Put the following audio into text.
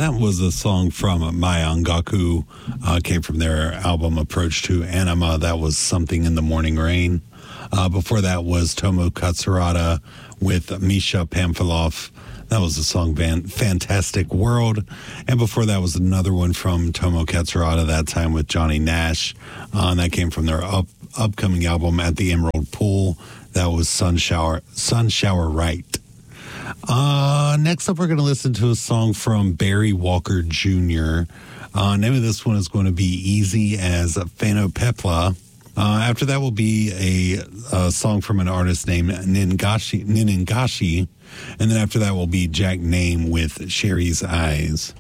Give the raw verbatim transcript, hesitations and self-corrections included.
that was a song from Mayangaku, uh, came from their album Approach to Anima. That was Something in the Morning Rain. Uh, before that was Tomo Katsurada with Misha Pamphilov. That was the song Van- Fantastic World. And before that was another one from Tomo Katsurada, that time with Johnny Nash. Uh, and that came from their up, upcoming album At the Emerald Pool. That was Sun Shower, Sun Shower Right. Uh, next up, we're going to listen to a song from Barry Walker Junior Uh, name of this one is going to be Easy as Phanopepla. Uh, after that will be a, a song from an artist named Ningashi, Ningashi. And then after that will be Jack Name with Sherry's Eyes.